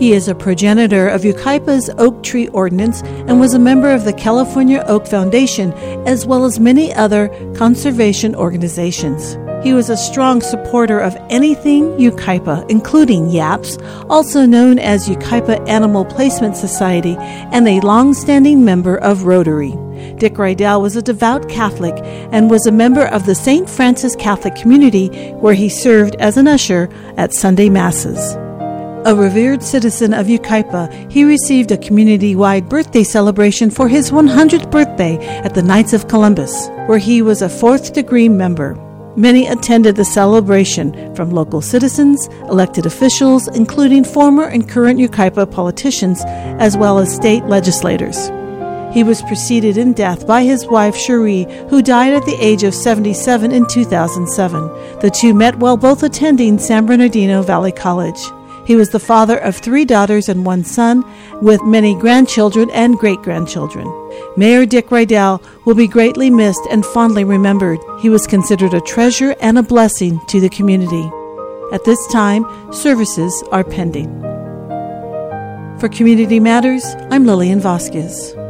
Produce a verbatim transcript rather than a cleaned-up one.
He is a progenitor of Yucaipa's Oak Tree Ordinance and was a member of the California Oak Foundation, as well as many other conservation organizations. He was a strong supporter of anything Yucaipa, including YAPS, also known as Yucaipa Animal Placement Society, and a long-standing member of Rotary. Dick Rydell was a devout Catholic and was a member of the Saint Francis Catholic community, where he served as an usher at Sunday Masses. A revered citizen of Yucaipa, he received a community-wide birthday celebration for his one hundredth birthday at the Knights of Columbus, where he was a fourth-degree member. Many attended the celebration, from local citizens, elected officials, including former and current Yucaipa politicians, as well as state legislators. He was preceded in death by his wife, Cherie, who died at the age of seventy-seven in two thousand seven. The two met while both attending San Bernardino Valley College. He was the father of three daughters and one son, with many grandchildren and great-grandchildren. Mayor Dick Rydell will be greatly missed and fondly remembered. He was considered a treasure and a blessing to the community. At this time, services are pending. For Community Matters, I'm Lillian Vasquez.